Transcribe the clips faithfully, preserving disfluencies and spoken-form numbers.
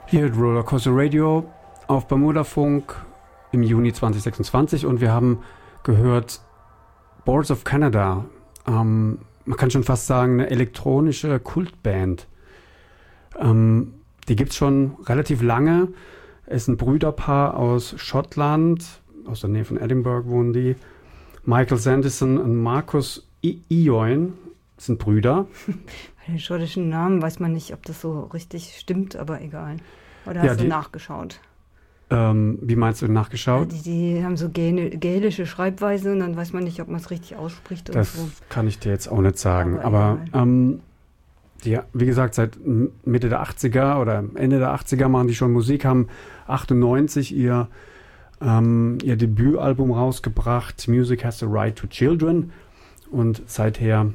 Hier at Rollercoaster Radio auf Bermudafunk im Juni zwanzig sechsundzwanzig und wir haben gehört Boards of Canada. Ähm, man kann schon fast sagen, eine elektronische Kultband. Ähm, die gibt es schon relativ lange. Es ist ein Brüderpaar aus Schottland, aus der Nähe von Edinburgh wohnen die. Michael Sanderson und Marcus Ioin sind Brüder. Bei den schottischen Namen weiß man nicht, ob das so richtig stimmt, aber egal. Oder Ja, hast die- du nachgeschaut? Ähm, wie meinst du Ja, nachgeschaut? die, die haben so gäl- gälische Schreibweise und dann weiß man nicht, ob man es richtig ausspricht und Das so. kann ich dir jetzt auch nicht sagen. Aber Aber, ähm, die, wie gesagt, seit M- Mitte der achtziger oder Ende der achtziger machen die schon Musik, haben achtundneunzig ihr, ähm, ihr Debütalbum rausgebracht, Music Has the Right to Children. Und seither,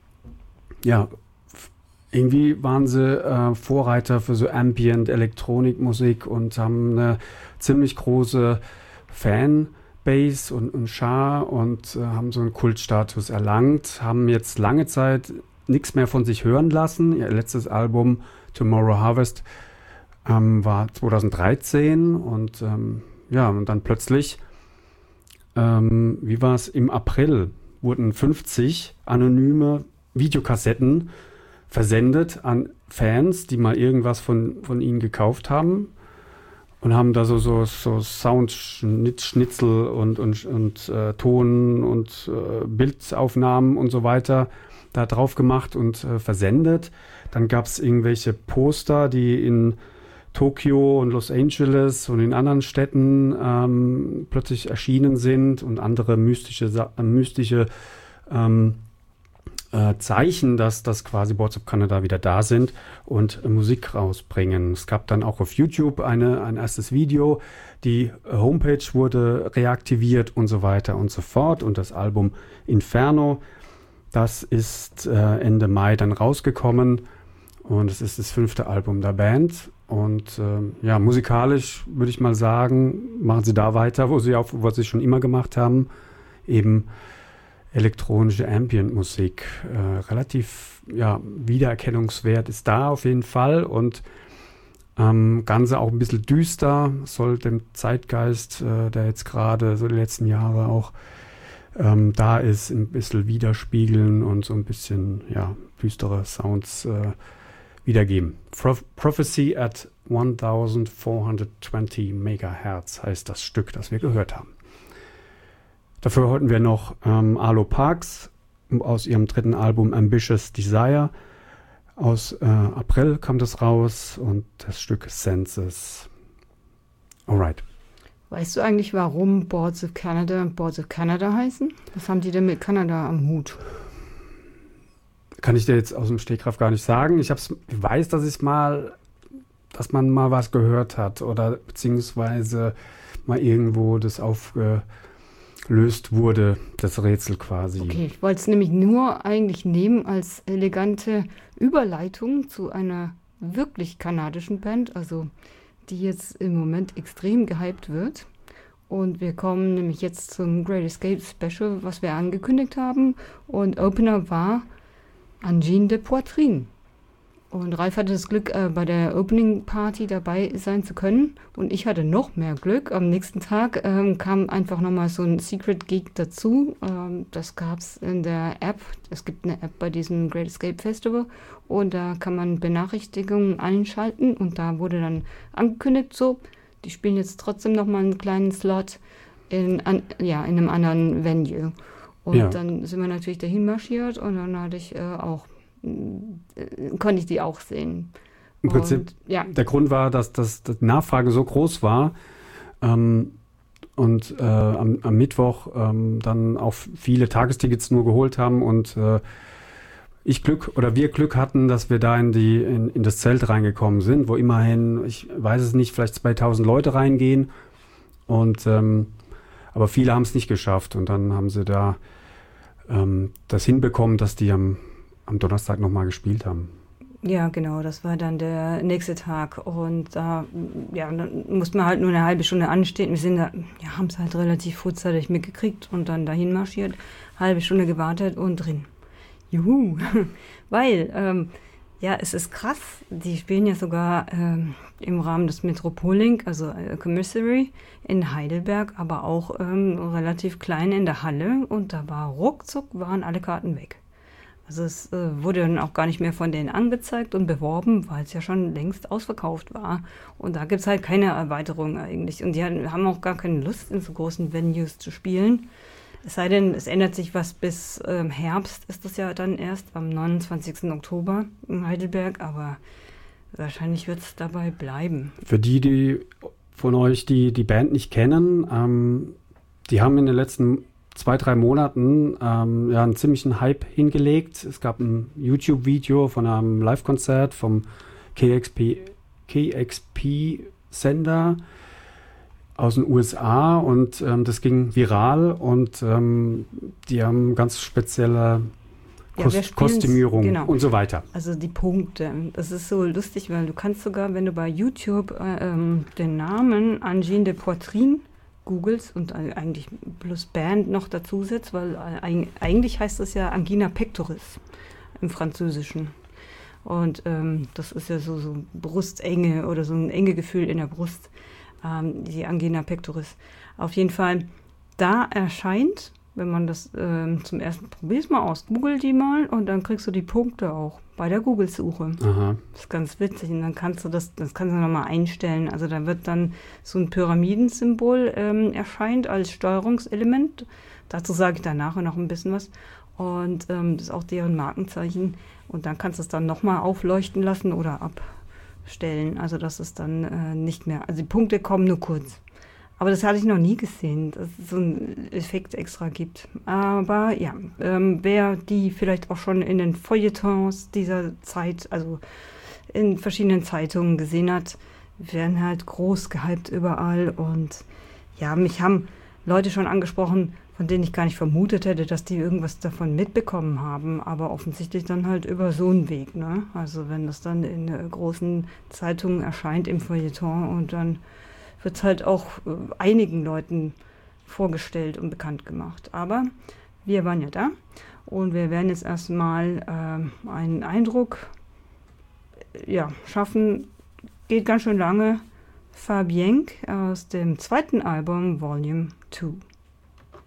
ja, f- irgendwie waren sie äh, Vorreiter für so Ambient-Elektronikmusik und haben eine ziemlich große Fanbase und, und Schar und äh, haben so einen Kultstatus erlangt, haben jetzt lange Zeit nichts mehr von sich hören lassen. Ihr letztes Album Tomorrow Harvest ähm, war zweitausenddreizehn und ähm, ja, und dann plötzlich, ähm, wie war es, im April wurden fünfzig anonyme Videokassetten versendet an Fans, die mal irgendwas von, von ihnen gekauft haben und haben da so, so, so Soundschnitzel und, und, und äh, Ton und äh, Bildaufnahmen und so weiter da drauf gemacht und äh, versendet. Dann gab es irgendwelche Poster, die in Tokio und Los Angeles und in anderen Städten ähm, plötzlich erschienen sind und andere mystische, Sa- äh, mystische ähm, äh, Zeichen, dass, dass quasi Boards of Canada wieder da sind und äh, Musik rausbringen. Es gab dann auch auf YouTube eine, ein erstes Video, die äh, Homepage wurde reaktiviert und so weiter und so fort und das Album Inferno, das ist äh, Ende Mai dann rausgekommen und es ist das fünfte Album der Band. Und ähm, ja, musikalisch würde ich mal sagen, machen sie da weiter, wo sie auf, was sie schon immer gemacht haben, eben elektronische Ambient-Musik. Äh, relativ, ja, Wiedererkennungswert ist da auf jeden Fall und ähm, Ganze auch ein bisschen düster, soll dem Zeitgeist, äh, der jetzt gerade so die letzten Jahre auch ähm, da ist, ein bisschen widerspiegeln und so ein bisschen, ja, düstere Sounds äh, wiedergeben. Pro- Prophecy at vierzehnhundertzwanzig Megahertz heißt das Stück, das wir gehört haben. Dafür hörten wir noch ähm, Arlo Parks aus ihrem dritten Album Ambitious Desire. Aus äh, April kam das raus und das Stück Senses. Alright. Weißt du eigentlich, warum Boards of Canada Boards of Canada heißen? Was haben die denn mit Kanada am Hut? Kann ich dir jetzt aus dem Stegreif gar nicht sagen. Ich, hab's, ich weiß, dass ich mal, dass man mal was gehört hat oder beziehungsweise mal irgendwo das aufgelöst wurde, das Rätsel quasi. Okay, ich wollte es nämlich nur eigentlich nehmen als elegante Überleitung zu einer wirklich kanadischen Band, also die jetzt im Moment extrem gehypt wird. Und wir kommen nämlich jetzt zum Great Escape Special, was wir angekündigt haben. Und Opener war Angine de Poitrine. Und Ralf hatte das Glück, äh, bei der Opening Party dabei sein zu können. Und ich hatte noch mehr Glück. Am nächsten Tag ähm, kam einfach nochmal so ein Secret Geek dazu. Ähm, das gab es in der App. Es gibt eine App bei diesem Great Escape Festival. Und da kann man Benachrichtigungen einschalten. Und da wurde dann angekündigt, so, die spielen jetzt trotzdem nochmal einen kleinen Slot in, an, ja, in einem anderen Venue. Und Ja. dann sind wir natürlich dahin marschiert und dann hatte ich äh, auch, äh, konnte ich die auch sehen. Im Prinzip, Und, ja, der Grund war, dass, dass die Nachfrage so groß war ähm, und äh, am, am Mittwoch ähm, dann auch viele Tagestickets nur geholt haben und äh, ich Glück oder wir Glück hatten, dass wir da in, die, in, in das Zelt reingekommen sind, wo immerhin, ich weiß es nicht, vielleicht zweitausend Leute reingehen und ähm, aber viele haben es nicht geschafft und dann haben sie da ähm, das hinbekommen, dass die am, am Donnerstag nochmal gespielt haben. ja, genau, das war dann der nächste Tag und da ja, dann musste man halt nur eine halbe Stunde anstehen. Wir sind da, ja, haben es halt relativ frühzeitig mitgekriegt und dann dahin marschiert, halbe Stunde gewartet und drin. Juhu, weil ähm, Ja, es ist krass. Die spielen ja sogar ähm, im Rahmen des Metropolink, also äh, Commissary in Heidelberg, aber auch ähm, relativ klein in der Halle. Und da war ruckzuck, waren alle Karten weg. Also es äh, wurde dann auch gar nicht mehr von denen angezeigt und beworben, weil es ja schon längst ausverkauft war. Und da gibt es halt keine Erweiterung eigentlich. Und die haben auch gar keine Lust, in so großen Venues zu spielen. Es sei denn, es ändert sich was bis ähm, Herbst, ist das ja dann erst am neunundzwanzigsten Oktober in Heidelberg, aber wahrscheinlich wird es dabei bleiben. Für die, die von euch, die die Band nicht kennen, ähm, die haben in den letzten zwei, drei Monaten ähm, ja, einen ziemlichen Hype hingelegt. Es gab ein YouTube-Video von einem Live-Konzert vom K X P, K X P-Sender aus den U S A und ähm, das ging viral und ähm, die haben ganz spezielle Kos- Ja, Kostümierung genau. und so weiter. Also die Punkte. Das ist so lustig, weil du kannst sogar, wenn du bei YouTube äh, ähm, den Namen Angine de Poitrine googelst und äh, eigentlich plus Band noch dazu setzt, weil äh, eigentlich heißt das ja Angina pectoris im Französischen. Und ähm, das ist ja so, so Brustenge oder so ein enge Gefühl in der Brust. Die Angina pectoris. Auf jeden Fall, da erscheint, wenn man das ähm, zum ersten, probier's mal aus, google die mal und dann kriegst du die Punkte auch bei der Google-Suche. Aha. Das ist ganz witzig und dann kannst du das, das kannst du nochmal einstellen. Also da wird dann so ein Pyramidensymbol ähm, erscheint als Steuerungselement. Dazu sage ich danach noch ein bisschen was. Und ähm, das ist auch deren Markenzeichen. Und dann kannst du es dann nochmal aufleuchten lassen oder ab. Stellen, also das ist dann äh, nicht mehr, also die Punkte kommen nur kurz. Aber das hatte ich noch nie gesehen, dass es so einen Effekt extra gibt. Aber ja, ähm, wer die vielleicht auch schon in den Feuilletons dieser Zeit, also in verschiedenen Zeitungen gesehen hat, werden halt groß gehypt überall. Und ja, mich haben Leute schon angesprochen, von denen ich gar nicht vermutet hätte, dass die irgendwas davon mitbekommen haben, aber offensichtlich dann halt über so einen Weg, ne? Also wenn das dann in äh, großen Zeitungen erscheint im Feuilleton und dann wird es halt auch äh, einigen Leuten vorgestellt und bekannt gemacht. Aber wir waren ja da und wir werden jetzt erstmal äh, einen Eindruck äh, ja, schaffen, geht ganz schön lange, Fabienne aus dem zweiten Album Volume zwei.